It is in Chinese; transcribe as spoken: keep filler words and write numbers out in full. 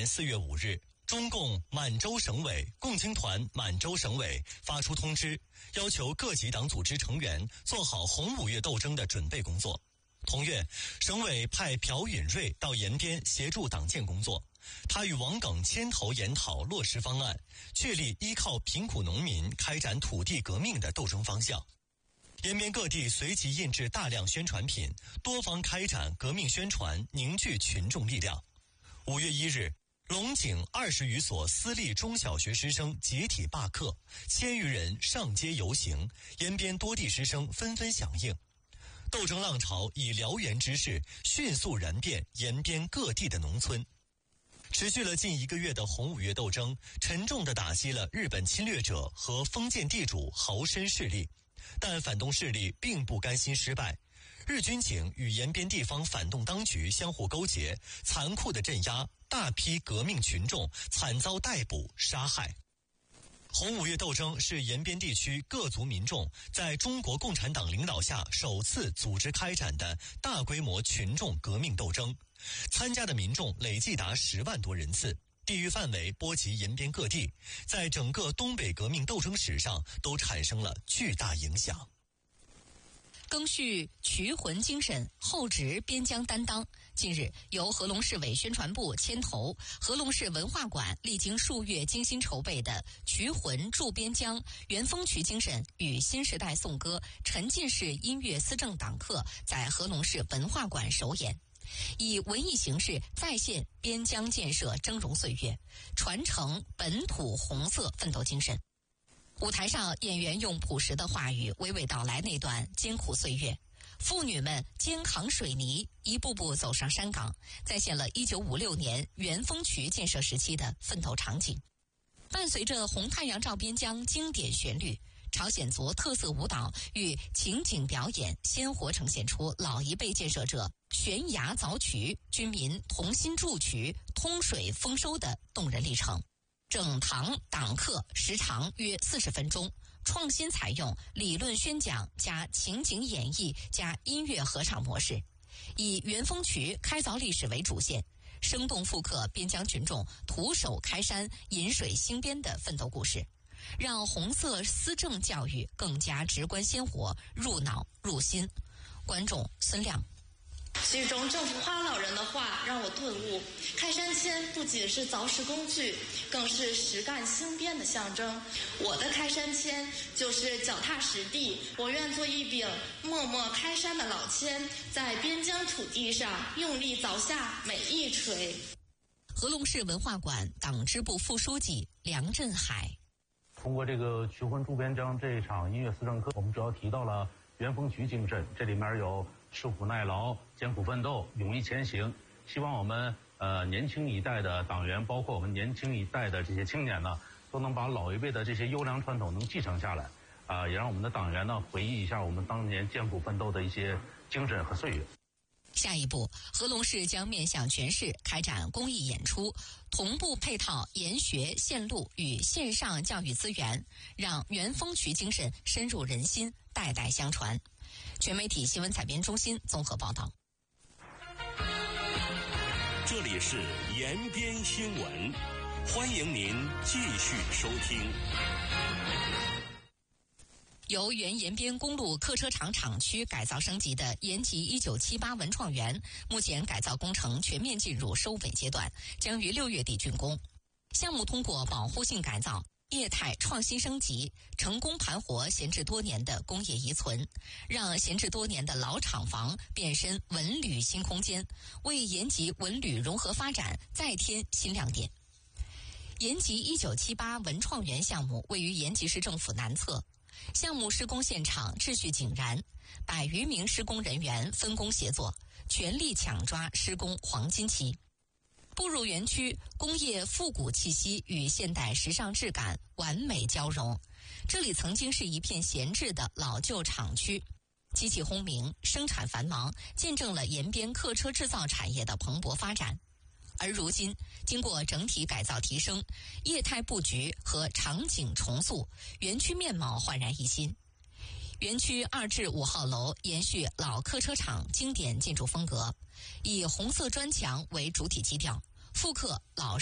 年四月五日，中共满洲省委共青团满洲省委发出通知，要求各级党组织成员做好红五月斗争的准备工作。同月，省委派朴允瑞到延边协助党建工作。他与王耿牵头研讨落实方案，确立依靠贫苦农民开展土地革命的斗争方向。延边各地随即印制大量宣传品，多方开展革命宣传，凝聚群众力量。五月一日，龙井二十余所私立中小学师生集体罢课，千余人上街游行，延边多地师生纷纷响应。斗争浪潮以燎原之势迅速燃遍延边各地的农村。持续了近一个月的红五月斗争，沉重地打击了日本侵略者和封建地主豪绅势力，但反动势力并不甘心失败。日军警与延边地方反动当局相互勾结，残酷地镇压，大批革命群众惨遭逮捕杀害。红五月斗争是延边地区各族民众在中国共产党领导下首次组织开展的大规模群众革命斗争，参加的民众累计达十万多人次，地域范围波及延边各地，在整个东北革命斗争史上都产生了巨大影响。 赓续渠魂精神，厚植边疆担当。近日，由合隆市委宣传部牵头，合隆市文化馆历经数月精心筹备的“渠魂筑边疆，原风渠精神与新时代颂歌”沉浸式音乐思政党课在合隆市文化馆首演，以文艺形式再现边疆建设峥嵘岁月，传承本土红色奋斗精神。舞台上，演员用朴实的话语娓娓道来那段艰苦岁月，妇女们肩扛水泥，一步步走上山岗，再现了一九五六年原风渠建设时期的奋斗场景。伴随着红太阳照边疆经典旋律，朝鲜族特色舞蹈与情景表演鲜活呈现出老一辈建设者悬崖凿渠、军民同心筑渠、通水丰收的动人历程。整堂党课时长约四十分钟，创新采用理论宣讲加情景演绎加音乐合唱模式，以原风渠开凿历史为主线，生动复刻边疆群众徒手开山饮水兴边的奋斗故事，让红色思政教育更加直观鲜活，入脑入心。观众孙亮。 剧中政府花老人的话让我顿悟，开山钎不仅是凿石工具，更是实干兴边的象征。我的开山钎就是脚踏实地，我愿做一柄默默开山的老钎，在边疆土地上用力凿下每一锤。 合隆市文化馆党支部副书记梁振海。 通过这个渠魂筑边疆这一场音乐思政课，我们主要提到了原风渠精神，这里面有吃苦耐劳、艰苦奋斗、勇于前行。希望我们呃年轻一代的党员，包括我们年轻一代的这些青年呢，都能把老一辈的这些优良传统能继承下来，啊、呃，也让我们的党员呢回忆一下我们当年艰苦奋斗的一些精神和岁月。 下一步，合隆市将面向全市开展公益演出，同步配套研学线路与线上教育资源，让原风渠精神深入人心，代代相传。全媒体新闻采编中心综合报道。 这里是延边新闻，欢迎您继续收听。 由原延边公路客车厂厂区改造升级的延吉一九七八文创园，目前改造工程全面进入收尾阶段，将于六月底竣工。项目通过保护性改造、业态创新升级，成功盘活闲置多年的工业遗存，让闲置多年的老厂房变身文旅新空间，为延吉文旅融合发展再添新亮点。延吉一九七八文创园项目位于延吉市政府南侧，项目施工现场秩序井然，百余名施工人员分工协作，全力抢抓施工黄金期。步入园区，工业复古气息与现代时尚质感完美交融。这里曾经是一片闲置的老旧厂区，机器轰鸣，生产繁忙，见证了延边客车制造产业的蓬勃发展。而如今，经过整体改造提升，业态布局和场景重塑，园区面貌焕然一新。园区二至五号楼延续老客车厂经典建筑风格，以红色砖墙为主体基调，复刻老